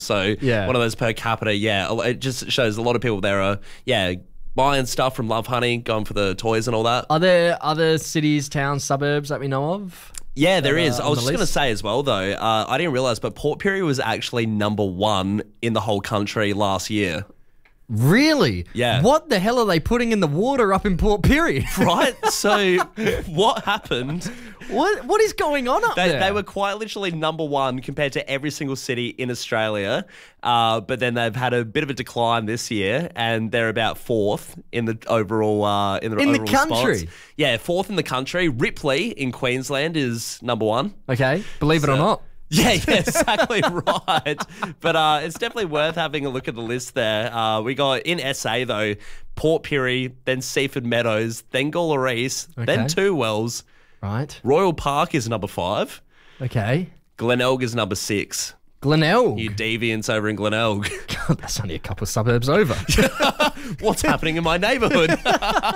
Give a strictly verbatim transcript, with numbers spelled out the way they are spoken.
So Yeah. one of those per capita, yeah. It just shows a lot of people there are, yeah, buying stuff from Love Honey, going for the toys and all that. Are there other cities, towns, suburbs that we know of? Yeah, there that is. are I on was the just going to list? say as well, though, uh, I didn't realize, but Port Pirie was actually number one in the whole country last year. Really? Yeah. What the hell are they putting in the water up in Port Pirie? Right? So what happened? What What is going on up They, there? they were quite literally number one compared to every single city in Australia, uh, but then they've had a bit of a decline this year, and they're about fourth in the overall uh, in the In the overall country? spots. Yeah, fourth in the country. Ripley in Queensland is number one. Okay, believe it or not. Yeah, yeah, exactly right. But uh, it's definitely worth having a look at the list there. Uh, we got in S A though, Port Pirie, then Seaford Meadows, then Gawler East, then Okay. Two Wells. Right. Royal Park is number five. Okay. Glenelg is number six. Glenelg. You deviants over in Glenelg. God, that's only a couple of suburbs over. What's happening in my neighbourhood?